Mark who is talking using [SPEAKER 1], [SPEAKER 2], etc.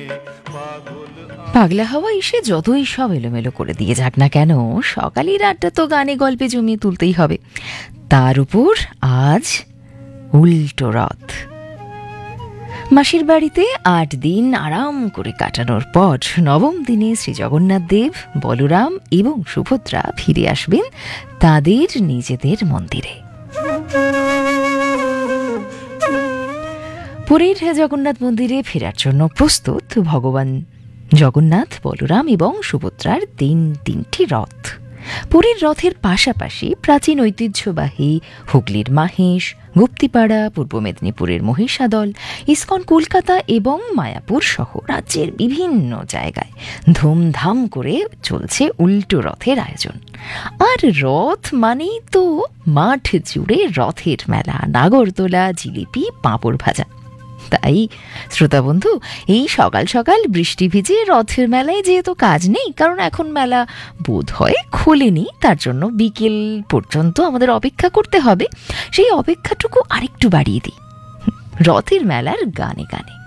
[SPEAKER 1] পাগলা হাওয়া এসে যতই সব এলোমেলো করে দিয়ে যাক না কেন, সকালের আড্ডা তো গানে গল্পে জমিয়ে তুলতেই হবে। তার উপর আজ উল্টো রথ। মাসির বাড়িতে 8 দিন আরাম করে কাটানোর পর নবম দিনে শ্রী জগন্নাথ দেব, বলরাম এবং সুভদ্রা ফিরে আসবেন তাদের নিজেদের মন্দিরে। পুরীর জগন্নাথ মন্দিরে ফেরার জন্য প্রস্তুত ভগবান জগন্নাথ, বলরাম এবং সুভদ্রার তিনটি রথ। পুরীর রথের পাশাপাশি প্রাচীন ঐতিহ্যবাহী হুগলির মাহেশ, গুপ্তিপাড়া, পূর্ব মেদিনীপুরের মহিষাদল, ইসকন কলকাতা এবং মায়াপুর সহ রাজ্যের বিভিন্ন জায়গায় ধুমধাম করে চলছে উল্টো রথের আয়োজন। আর রথ মানেই তো মাঠ জুড়ে রথের মেলা, নাগরদোলা, জিলিপি, পাঁপড় ভাজা। তাই শ্রোতা বন্ধু, এই সকাল সকাল বৃষ্টি ভিজে রথের মেলায় যেহেতু কাজ নেই, কারণ এখন মেলা বোধ হয় খোলেনি, তার জন্য বিকেল পর্যন্ত আমাদের অপেক্ষা করতে হবে। সেই অপেক্ষাটুকু আরেকটু বাড়িয়ে দিই রথের মেলার গানে গানে।